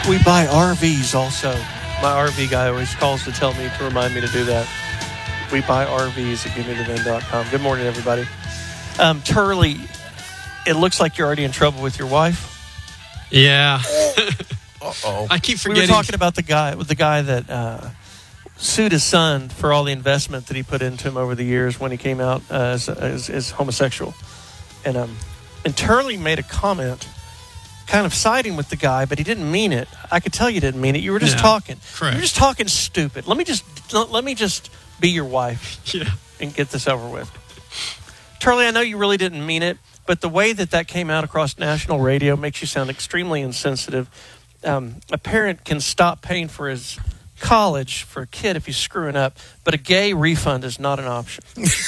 We buy RVs also. My RV guy always calls to tell me to remind me to do that. We buy RVs at GetMeTheVin.com. Good morning, everybody. Turley, it looks like you're already in trouble with your wife. Yeah. Uh-oh. I keep forgetting. We were talking about the guy that sued his son for all the investment that he put into him over the years when he came out as homosexual. And Turley made a comment kind of siding with the guy, but he didn't mean it. I could tell you didn't mean it. You were just talking. Correct. You were just talking stupid. Let me just be your wife and get this over with. Turley, I know you really didn't mean it, but the way that came out across national radio makes you sound extremely insensitive. A parent can stop paying for his college for a kid if he's screwing up, but a gay refund is not an option.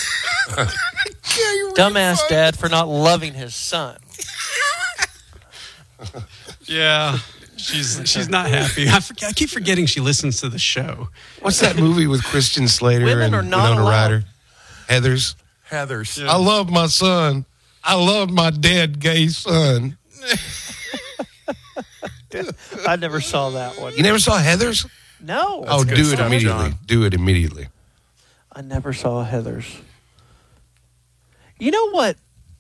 Dumbass dad for not loving his son. Yeah. She's not happy. I keep forgetting she listens to the show. What's that movie with Christian Slater Women and are not Winona allowed. Ryder? Heathers. Heathers. I love my son. I love my dead gay son. I never saw that one. You never saw Heathers? No. Oh, good do it stuff, immediately. John. Do it immediately. I never saw Heathers. You know what?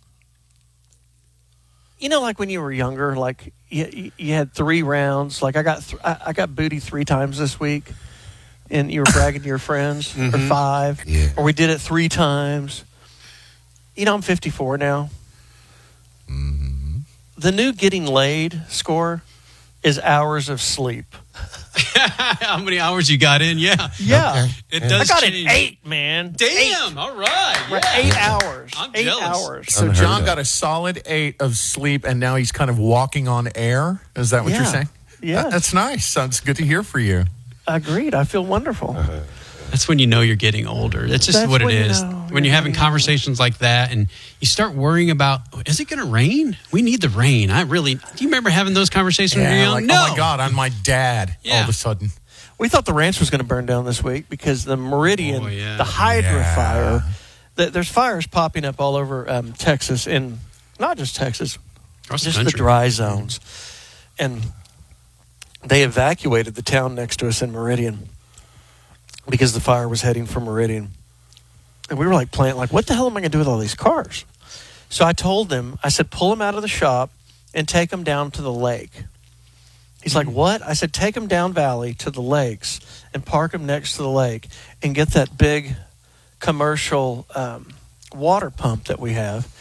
You know, like when you were younger, like you had 3 rounds. Like I got booty 3 times this week, and you were bragging to your friends, or 5, or we did it 3 times. You know, I'm 54 now. Mm-hmm. The new getting laid score is hours of sleep. How many hours you got in? Yeah. Yeah. Okay. It does I got change. an 8, man. Damn. 8. All right. Right, Yeah. 8 hours. I'm 8 jealous. hours. So Unheard John of. got a solid 8 of sleep, and now he's kind of walking on air. Is that what you're Yeah. saying? Yeah. That's nice. Sounds good to hear for you. Agreed. I feel wonderful. That's when you know you're getting older. That's just That's what it when you is. know When you're you're having getting conversations like that and you start worrying about, is it going to rain? We need the rain. Do you remember having those conversations when you were young? like, No. oh my God, I'm my dad all Yeah. of a sudden. We thought the ranch was going to burn down this week because the Meridian, Oh, yeah. the Hydra Yeah. fire, there's fires popping up all over Texas, and not just Texas, Across the just the country. dry zones. And they evacuated the town next to us in Meridian because the fire was heading for Meridian. And we were like planning, like, what the hell am I going to do with all these cars? So I told them, I said, pull them out of the shop and take them down to the lake. He's like, what? I said, take them down valley to the lakes and park them next to the lake and get that big commercial water pump that we have